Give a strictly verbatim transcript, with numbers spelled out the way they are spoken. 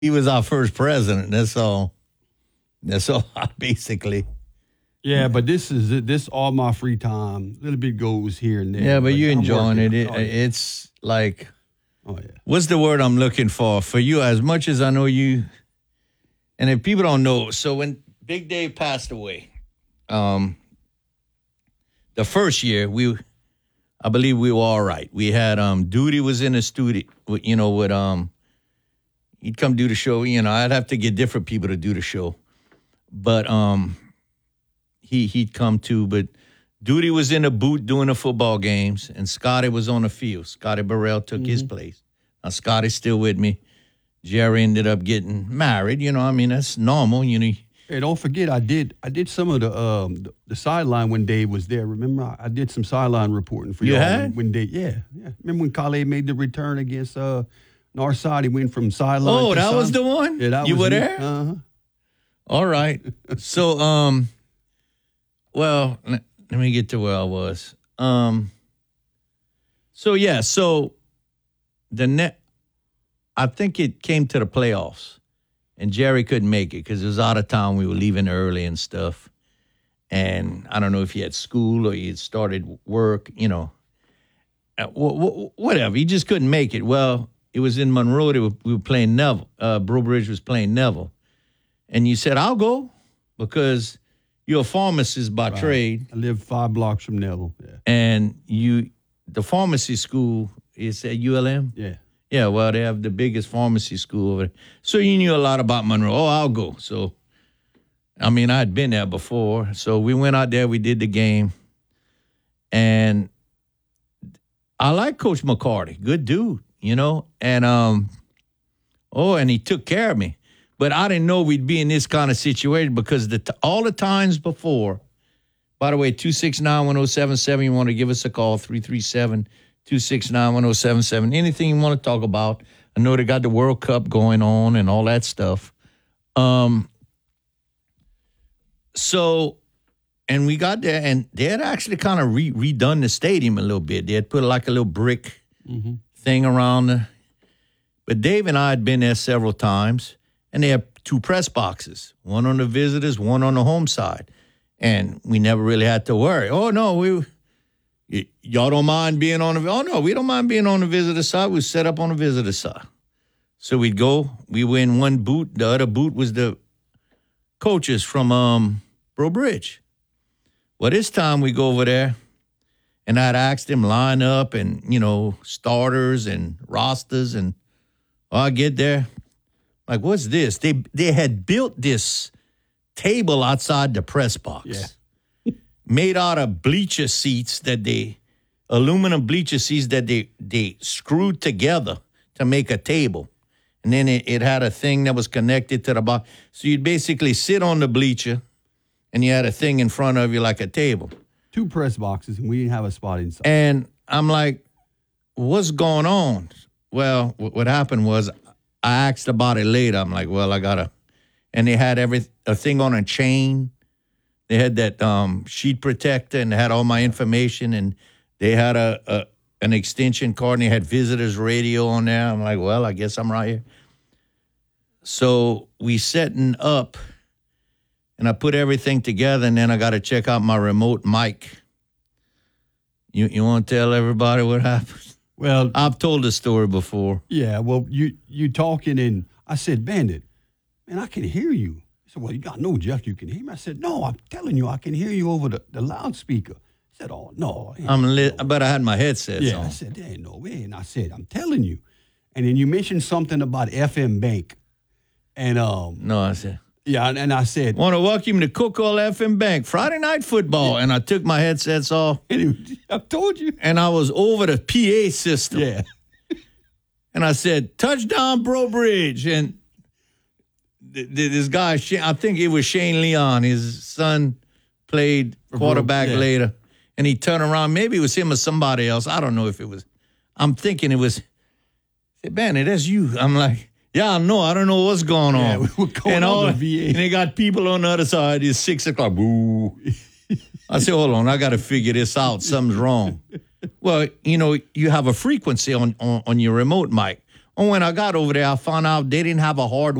he was our first president. That's all. That's all, basically. Yeah, but this is this all my free time. A little bit goes here and there. Yeah, but, but you're enjoying it. it oh, yeah. It's like, oh yeah. What's the word I'm looking for? For you, as much as I know you, and if people don't know, so when Big Dave passed away, um, the first year we, I believe we were all right. We had um, Duty was in the studio, you know, with um, he'd come do the show. You know, I'd have to get different people to do the show, but um. He, he'd come too, but Duty was in the booth doing the football games, and Scotty was on the field. Scotty Burrell took mm-hmm. his place. Now, Scotty's still with me. Jerry ended up getting married. You know, I mean, that's normal. You know. Hey, don't forget, I did I did some of the um, the, the sideline when Dave was there. Remember, I, I did some sideline reporting for you y'all had? When, when Dave, yeah, yeah. Remember when Khaled made the return against uh, Northside? He went from sideline Oh, to that side. was the one? Yeah, that you was were me. there? Uh-huh. All right. So, um... Well, let me get to where I was. Um, so, yeah, so the net, I think it came to the playoffs, and Jerry couldn't make it because it was out of town. We were leaving early and stuff. And I don't know if he had school or he had started work, you know, whatever. He just couldn't make it. Well, it was in Monroe. They were, we were playing Neville. Uh, Breaux Bridge was playing Neville. And you said, I'll go because you're a pharmacist by right. trade. I live five blocks from Neville. Yeah. And you, the pharmacy school is at U L M? Yeah. Yeah, well, they have the biggest pharmacy school over there. So you knew a lot about Monroe. Oh, I'll go. So, I mean, I had been there before. So we went out there, we did the game. And I like Coach McCarty. Good dude, you know. And, um, oh, and he took care of me. But I didn't know we'd be in this kind of situation because the t- all the times before, by the way, two six nine, one oh seven seven, you want to give us a call, three three seven, two six nine, one oh seven seven. Anything you want to talk about. I know they got the World Cup going on and all that stuff. Um. So, and we got there, and they had actually kind of re- redone the stadium a little bit. They had put like a little brick mm-hmm. thing around the. But Dave and I had been there several times. And they have two press boxes, one on the visitors, one on the home side. And we never really had to worry. Oh, no, we y- y'all don't mind being on the – oh, no, we don't mind being on the visitor side. We set up on the visitor side. So we'd go. We were in one booth. The other booth was the coaches from um, Breaux Bridge. Well, this time we go over there, and I'd asked them line up and, you know, starters and rosters. And well, I get there. Like, what's this? They they had built this table outside the press box. Yeah. Made out of bleacher seats that they, aluminum bleacher seats that they, they screwed together to make a table. And then it, it had a thing that was connected to the box. So you'd basically sit on the bleacher, and you had a thing in front of you like a table. Two press boxes, and we didn't have a spot inside. And I'm like, what's going on? Well, what happened was, I asked about it later. I'm like, well, I gotta, and they had every a thing on a chain. They had that um, sheet protector, and they had all my information, and they had a, a an extension cord, and they had visitors radio on there. I'm like, well, I guess I'm right here. So we setting up, and I put everything together, and then I got to check out my remote mic. You you want to tell everybody what happened? Well, I've told the story before. Yeah, well, you you talking, and I said, Bandit, man, I can hear you. He said, well, you got no, Jeff, you can hear me. I said, no, I'm telling you, I can hear you over the, the loudspeaker. I said, oh, no. I'm lit, no. But I had my headset yeah, on. I said, there ain't no way. And I said, I'm telling you. And then you mentioned something about F M Bank. And um, No, I said. Yeah, and, and I said. Want to welcome to Cookall F M Bank, Friday Night Football. Yeah. And I took my headsets off. And I told you. And I was over the P A system. Yeah. And I said, touchdown, Breaux Bridge. And th- th- this guy, I think it was Shane Leon, his son played quarterback yeah. later. And he turned around. Maybe it was him or somebody else. I don't know if it was. I'm thinking it was. I said, Benny, that's you. I'm like, yeah, I know. I don't know what's going on. Yeah, we were going and on all, the V A. And they got people on the other side. It's six o'clock. Boo. I said, hold on. I got to figure this out. Something's wrong. Well, you know, you have a frequency on, on, on your remote mic. And when I got over there, I found out they didn't have a hard